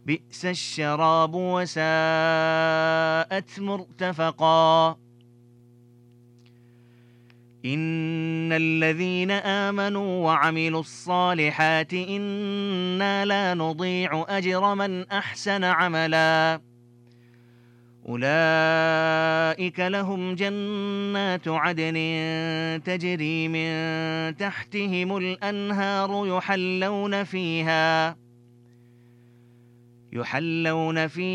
بئس الشراب وساءت مرتفقا إن الذين آمنوا وعملوا الصالحات إنا لا نضيع أجر من أحسن عملا أولئك لهم جنات عدن تجري من تحتهم الأنهار يحلون فيها